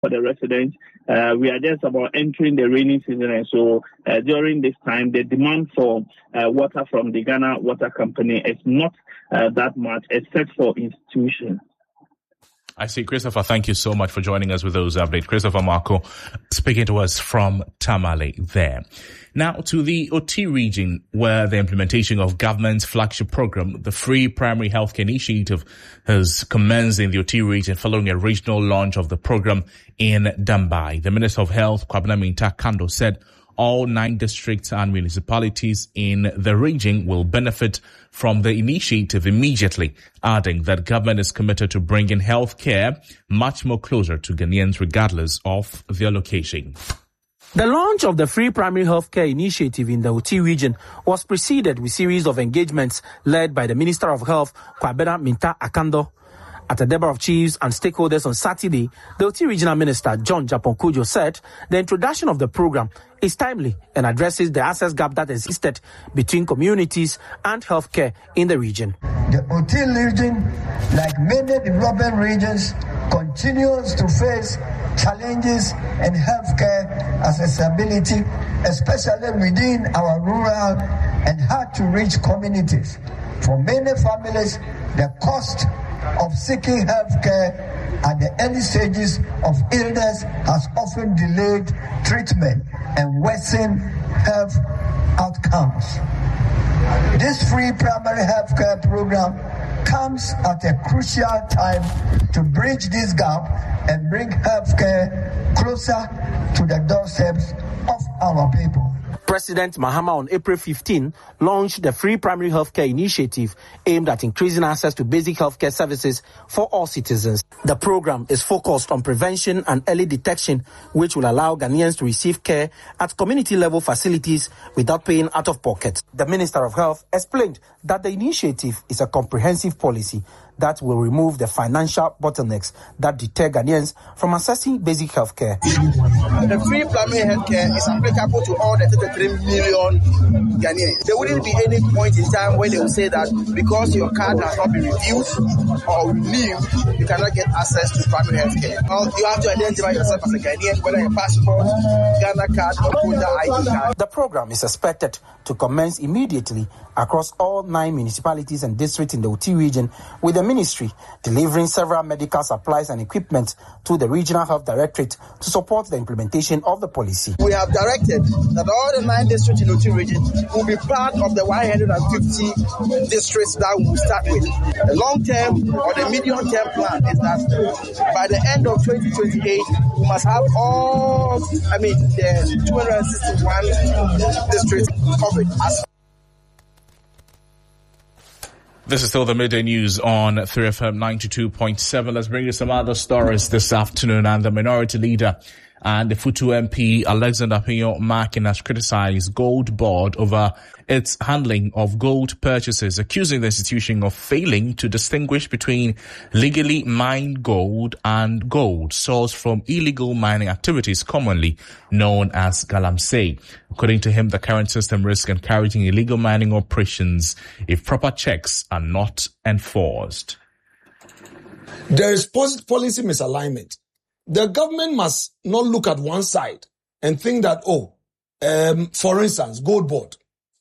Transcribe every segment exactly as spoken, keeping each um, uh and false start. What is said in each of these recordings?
for the residents. Uh, we are just about entering the rainy season, and so uh, during this time, the demand for uh, water from the Ghana Water Company is not uh, that much, except for institutions. I see. Christopher, thank you so much for joining us with those updates. Christopher Marco speaking to us from Tamale there. Now to the Oti region, where the implementation of government's flagship program, the Free Primary Healthcare Initiative, has commenced in the Oti region following a regional launch of the program in Dambai. The Minister of Health, Kwabena Minta Kando, said all nine districts and municipalities in the region will benefit from the initiative immediately, adding that government is committed to bringing health care much more closer to Ghanaians regardless of their location. The launch of the Free Primary Healthcare Initiative in the Oti region was preceded with a series of engagements led by the Minister of Health, Kwabena Minta Akando. At a Debar of Chiefs and stakeholders on Saturday, the Oti Regional Minister, John Japon Kujo, said the introduction of the program is timely and addresses the access gap that existed between communities and healthcare in the region. The Oti region, like many developing regions, continues to face challenges in healthcare accessibility, especially within our rural and hard-to-reach communities. For many families, the cost of seeking health care at the early stages of illness has often delayed treatment and worsened health outcomes. This free primary health care program comes at a crucial time to bridge this gap and bring health care closer to the doorsteps of our people. President Mahama on April fifteenth launched the Free Primary Healthcare Initiative aimed at increasing access to basic healthcare services for all citizens. The program is focused on prevention and early detection, which will allow Ghanaians to receive care at community-level facilities without paying out of pocket. The Minister of Health explained that the initiative is a comprehensive policy that will remove the financial bottlenecks that deter Ghanaians from accessing basic health care. The free primary health care is applicable to all the thirty-three million Ghanaians. There wouldn't be any point in time where they will say that because your card has not been reviewed or renewed, you cannot get access to primary health care. Well, you have to identify yourself as a Ghanaian, whether your passport, Ghana card, or voter I D card. The program is expected to commence immediately across all nine municipalities and districts in the Oti region, with the ministry delivering several medical supplies and equipment to the Regional Health Directorate to support the implementation of the policy. We have directed that all the nine districts in the Oti region will be part of the one hundred fifty districts that we will start with. The long-term or the medium-term plan is that by the end of twenty twenty-eight, we must have all, I mean, the two hundred sixty-one districts covered. As This is still the midday news on three F M ninety-two point seven. Let's bring you some other stories this afternoon. And the minority leader and the Futu M P, Alexander Pinyo Markin, has criticized Gold Board over its handling of gold purchases, accusing the institution of failing to distinguish between legally mined gold and gold sourced from illegal mining activities, commonly known as galamsey. According to him, the current system risks encouraging illegal mining operations if proper checks are not enforced. There is policy misalignment. The government must not look at one side and think that, oh, um, for instance, Gold Board.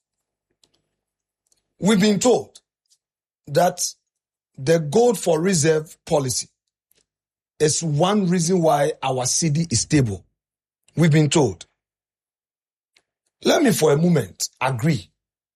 We've been told that the gold for reserve policy is one reason why our C D is stable. We've been told. Let me for a moment agree.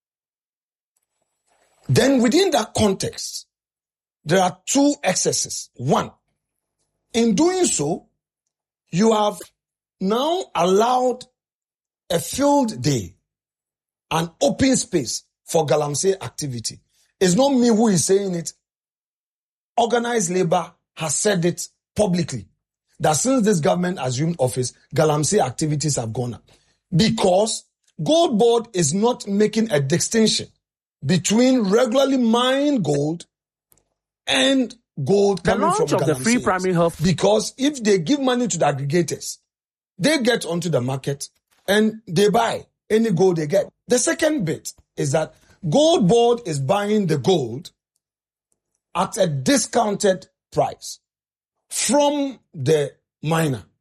Then within that context, there are two excesses. One, in doing so, you have now allowed a field day, an open space for galamsey activity. It's not me who is saying it. Organized labor has said it publicly, that since this government assumed office, galamsey activities have gone up. Because Gold Board is not making a distinction between regularly mined gold and gold the coming from launch of the free primary health. Because if they give money to the aggregators, they get onto the market and they buy any gold they get. The second bit is that Gold Board is buying the gold at a discounted price from the miner.